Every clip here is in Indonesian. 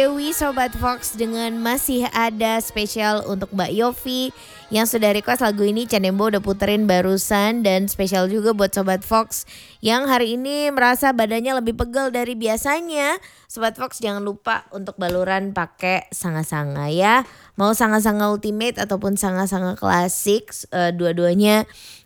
Dewi Sobat Fox dengan masih ada spesial untuk Mbak Yofi yang sudah request lagu ini. Canembo udah puterin barusan, dan spesial juga buat Sobat Fox yang hari ini merasa badannya lebih pegel dari biasanya. Sobat Fox jangan lupa untuk baluran pakai sanga-sanga ya. Mau sanga-sanga ultimate ataupun sanga-sanga klasik, dua-duanya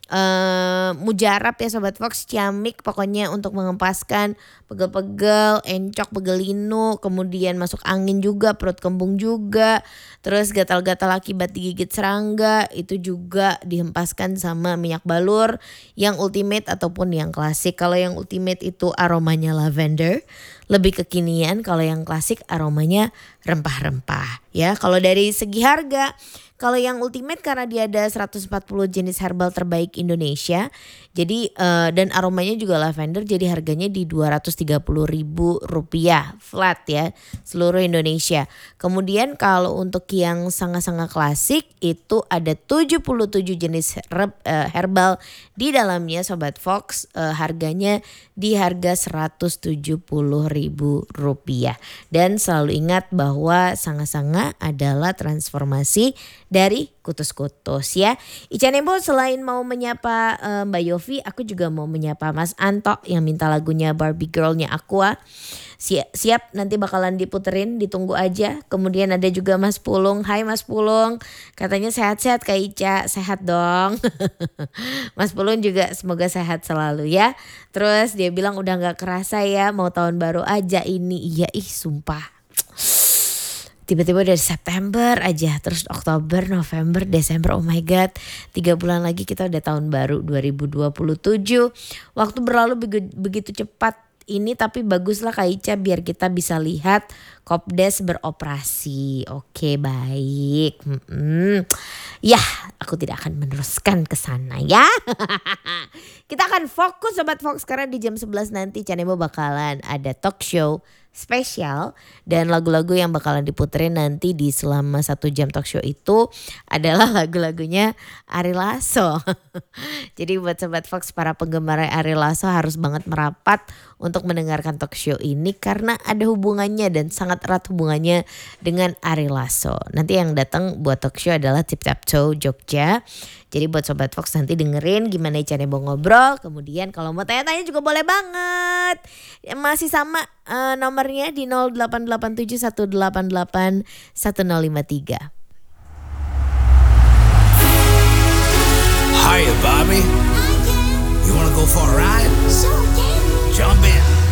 mujarab ya Sobat Fox, ciamik pokoknya untuk mengempaskan pegel-pegel, encok, pegelinu, kemudian masuk angin juga, perut kembung juga, terus gatal-gatal akibat digigit serangga itu juga dihempaskan sama minyak balur yang ultimate ataupun yang klasik. Kalau yang ultimate itu aromanya lavender, lebih kekinian. Kalau yang klasik aromanya rempah-rempah ya. Kalau dari segi harga, kalau yang ultimate karena dia ada 140 jenis herbal terbaik Indonesia, jadi dan aromanya juga lavender, jadi harganya di Rp230.000 flat ya, seluruh Indonesia. Kemudian kalau untuk yang sanga-sanga klasik itu ada 77 jenis herbal di dalamnya Sobat Fox, harganya di harga Rp170.000. Dan selalu ingat bahwa sanga-sanga adalah transformasi dari kutus-kutus ya. Ica Nembo selain mau menyapa Mbak Yofi, aku juga mau menyapa Mas Anto yang minta lagunya Barbie Girl-nya Aqua. Siap nanti bakalan diputerin, ditunggu aja. Kemudian ada juga Mas Pulung. Hai Mas Pulung, katanya sehat-sehat Kak Ica. Sehat dong. Mas Pulung juga semoga sehat selalu ya. Terus dia bilang udah gak kerasa ya, mau tahun baru aja ini. Iya sumpah, tiba-tiba dari September aja, terus Oktober, November, Desember, oh my god, 3 bulan lagi kita udah tahun baru 2027. Waktu berlalu begitu cepat ini, tapi baguslah Kak Ica biar kita bisa lihat Kopdes beroperasi. Oke, baik. Ya, aku tidak akan meneruskan ke sana ya. Kita akan fokus Sobat Fox karena di jam 11 nanti Canembo bakalan ada talk show spesial, dan lagu-lagu yang bakalan diputerin nanti di selama 1 jam talk show itu adalah lagu-lagunya Ari Lasso. Jadi buat Sobat Fox, para penggemar Ari Lasso harus banget merapat untuk mendengarkan talk show ini karena ada hubungannya dan sangat erat hubungannya dengan Ari Lasso. Nanti yang datang buat talk show adalah Tip Tap Toe Jogja. Jadi buat Sobat Fox nanti dengerin gimana Ica Nembo ngobrol. Kemudian kalau mau tanya-tanya juga boleh banget. Masih sama nomornya di 0887188105.3. Hiya, Bobby. You wanna go for a ride? Sure can. Jump in.